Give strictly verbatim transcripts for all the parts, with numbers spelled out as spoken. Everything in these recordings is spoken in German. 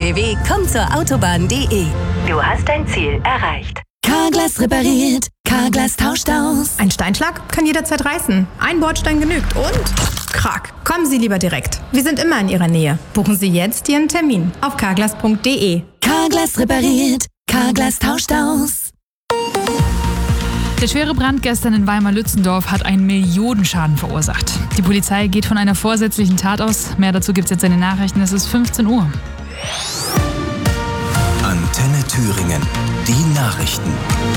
w w punkt komm zur autobahn punkt de. Du hast dein Ziel erreicht. Carglass repariert, Carglass tauscht aus. Ein Steinschlag kann jederzeit reißen. Ein Bordstein genügt und krack. Kommen Sie lieber direkt. Wir sind immer in Ihrer Nähe. Buchen Sie jetzt Ihren Termin auf carglass punkt de. Carglass repariert, Carglass tauscht aus. Der schwere Brand gestern in Weimar-Lützendorf hat einen Millionenschaden verursacht. Die Polizei geht von einer vorsätzlichen Tat aus. Mehr dazu gibt's jetzt in den Nachrichten. Es ist fünfzehn Uhr. Antenne Thüringen. Die Nachrichten.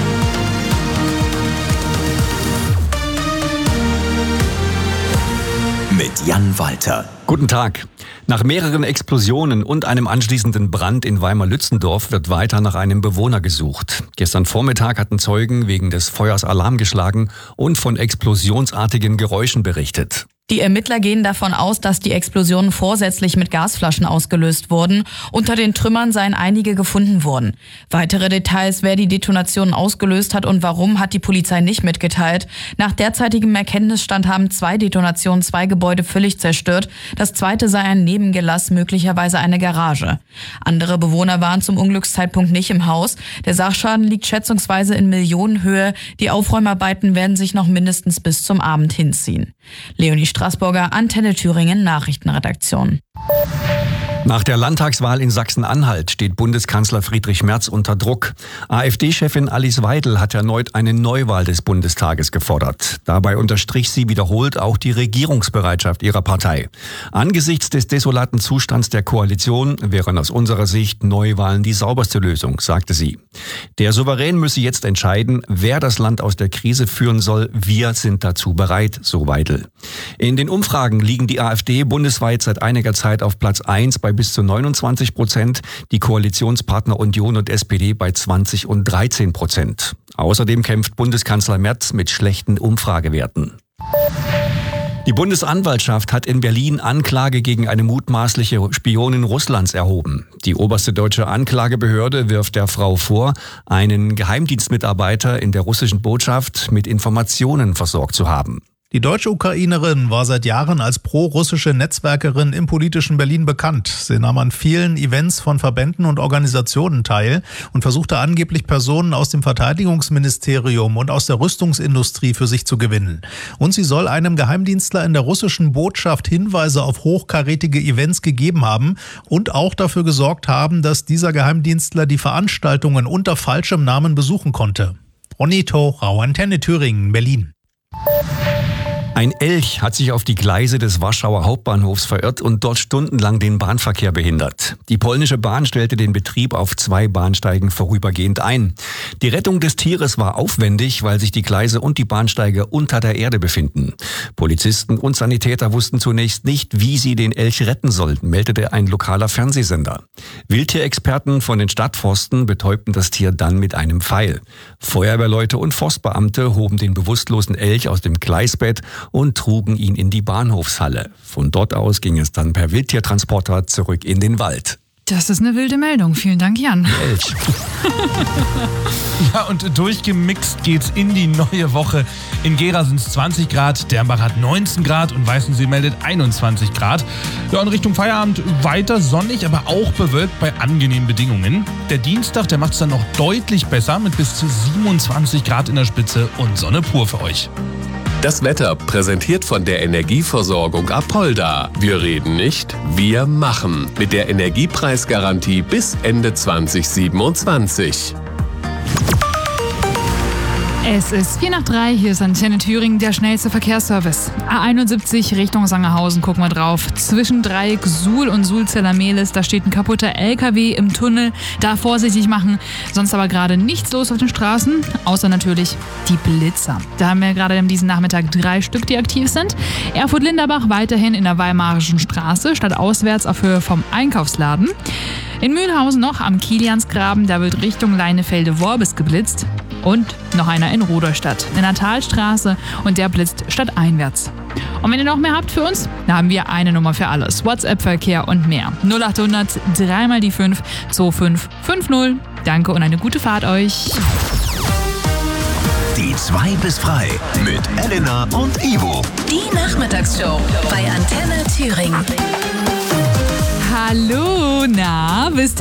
Mit Jan Walter. Guten Tag. Nach mehreren Explosionen und einem anschließenden Brand in Weimar-Lützendorf wird weiter nach einem Bewohner gesucht. Gestern Vormittag hatten Zeugen wegen des Feuers Alarm geschlagen und von explosionsartigen Geräuschen berichtet. Die Ermittler gehen davon aus, dass die Explosionen vorsätzlich mit Gasflaschen ausgelöst wurden. Unter den Trümmern seien einige gefunden worden. Weitere Details, wer die Detonationen ausgelöst hat und warum, hat die Polizei nicht mitgeteilt. Nach derzeitigem Erkenntnisstand haben zwei Detonationen zwei Gebäude völlig zerstört. Das zweite sei ein Nebengelass, möglicherweise eine Garage. Andere Bewohner waren zum Unglückszeitpunkt nicht im Haus. Der Sachschaden liegt schätzungsweise in Millionenhöhe. Die Aufräumarbeiten werden sich noch mindestens bis zum Abend hinziehen. Leonie Straßburger, Antenne Thüringen, Nachrichtenredaktion. Nach der Landtagswahl in Sachsen-Anhalt steht Bundeskanzler Friedrich Merz unter Druck. AfD-Chefin Alice Weidel hat erneut eine Neuwahl des Bundestages gefordert. Dabei unterstrich sie wiederholt auch die Regierungsbereitschaft ihrer Partei. Angesichts des desolaten Zustands der Koalition wären aus unserer Sicht Neuwahlen die sauberste Lösung, sagte sie. Der Souverän müsse jetzt entscheiden, wer das Land aus der Krise führen soll. Wir sind dazu bereit, so Weidel. In den Umfragen liegen die AfD bundesweit seit einiger Zeit auf Platz eins bei bis zu neunundzwanzig Prozent, die Koalitionspartner Union und S P D bei zwanzig und dreizehn Prozent. Außerdem kämpft Bundeskanzler Merz mit schlechten Umfragewerten. Die Bundesanwaltschaft hat in Berlin Anklage gegen eine mutmaßliche Spionin Russlands erhoben. Die oberste deutsche Anklagebehörde wirft der Frau vor, einen Geheimdienstmitarbeiter in der russischen Botschaft mit Informationen versorgt zu haben. Die deutsche Ukrainerin war seit Jahren als pro-russische Netzwerkerin im politischen Berlin bekannt. Sie nahm an vielen Events von Verbänden und Organisationen teil und versuchte angeblich Personen aus dem Verteidigungsministerium und aus der Rüstungsindustrie für sich zu gewinnen. Und sie soll einem Geheimdienstler in der russischen Botschaft Hinweise auf hochkarätige Events gegeben haben und auch dafür gesorgt haben, dass dieser Geheimdienstler die Veranstaltungen unter falschem Namen besuchen konnte. Ronny Thorau, Antenne Thüringen, Berlin. Ein Elch hat sich auf die Gleise des Warschauer Hauptbahnhofs verirrt und dort stundenlang den Bahnverkehr behindert. Die polnische Bahn stellte den Betrieb auf zwei Bahnsteigen vorübergehend ein. Die Rettung des Tieres war aufwendig, weil sich die Gleise und die Bahnsteige unter der Erde befinden. Polizisten und Sanitäter wussten zunächst nicht, wie sie den Elch retten sollten, meldete ein lokaler Fernsehsender. Wildtierexperten von den Stadtforsten betäubten das Tier dann mit einem Pfeil. Feuerwehrleute und Forstbeamte hoben den bewusstlosen Elch aus dem Gleisbett und trugen ihn in die Bahnhofshalle. Von dort aus ging es dann per Wildtiertransporter zurück in den Wald. Das ist eine wilde Meldung. Vielen Dank, Jan. Elch. Ja, und durchgemixt geht's in die neue Woche. In Gera sind es zwanzig Grad, Dernbach hat neunzehn Grad und Weißensee meldet einundzwanzig Grad. Ja, und Richtung Feierabend weiter sonnig, aber auch bewölkt bei angenehmen Bedingungen. Der Dienstag, der macht es dann noch deutlich besser mit bis zu siebenundzwanzig Grad in der Spitze und Sonne pur für euch. Das Wetter präsentiert von der Energieversorgung Apolda. Wir reden nicht, wir machen. Mit der Energiepreisgarantie bis Ende zwanzig siebenundzwanzig. Es ist vier nach drei, hier ist Antenne Thüringen, der schnellste Verkehrsservice. A einundsiebzig Richtung Sangerhausen, gucken wir drauf. Zwischen Dreieck Suhl und Suhl-Zeller-Mehlis, da steht ein kaputter L K W im Tunnel. Da vorsichtig machen, sonst aber gerade nichts los auf den Straßen, außer natürlich die Blitzer. Da haben wir gerade diesen Nachmittag drei Stück, die aktiv sind. Erfurt-Linderbach weiterhin in der Weimarischen Straße, stadtauswärts auf Höhe vom Einkaufsladen. In Mühlhausen noch am Kiliansgraben, da wird Richtung Leinefelde-Worbis geblitzt. Und noch einer in Rudolstadt, in der Talstraße, und der blitzt stadteinwärts. Und wenn ihr noch mehr habt für uns, da haben wir eine Nummer für alles. WhatsApp-Verkehr und mehr. null achthundert drei mal die fünf zwei fünf fünf null. Danke und eine gute Fahrt euch. Die zwei bis frei mit Elena und Ivo. Die Nachmittagsshow bei Antenne Thüringen. Hallo, na, wisst